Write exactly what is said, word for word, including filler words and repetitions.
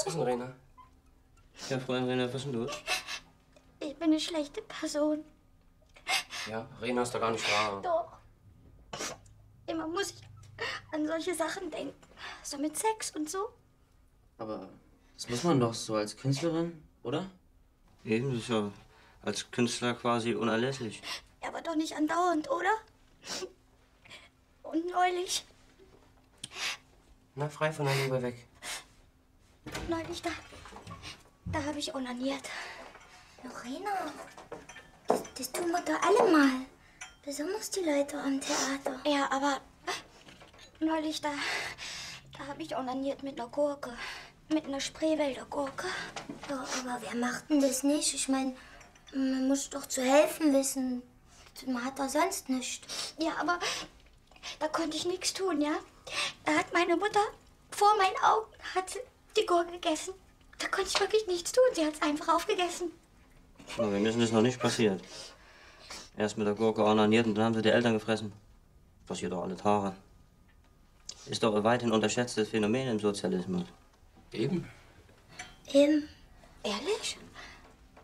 ist denn, Rena? Ja, Freundin Rena, was ist denn los? Ich bin eine schlechte Person. Ja, Rena ist doch gar nicht wahr. Doch. Immer muss ich an solche Sachen denken. So mit Sex und so. Aber das muss man doch so als Künstlerin, oder? Eben, das ist ja als Künstler quasi unerlässlich. Ja, aber doch nicht andauernd, oder? Und neulich, Na, frei von der Liebe weg. neulich da, da habe ich onaniert. Lorena, das, das tun wir doch alle mal. Besonders die Leute am Theater. Ja, aber neulich da, da habe ich onaniert mit einer Gurke. Mit einer Spreewälder Gurke. Ja, aber wer macht denn das nicht? Ich meine, man muss doch zu helfen wissen. Man hat doch sonst nichts. Ja, aber da konnte ich nichts tun, ja? Da hat meine Mutter vor meinen Augen hat sie die Gurke gegessen. Da konnte ich wirklich nichts tun. Sie hat es einfach aufgegessen. Aber wir müssen das noch nicht passiert. Erst mit der Gurke ornaniert und dann haben sie die Eltern gefressen. Passiert doch alle Tage. Ist doch ein weithin unterschätztes Phänomen im Sozialismus. Eben. Eben. Ehrlich?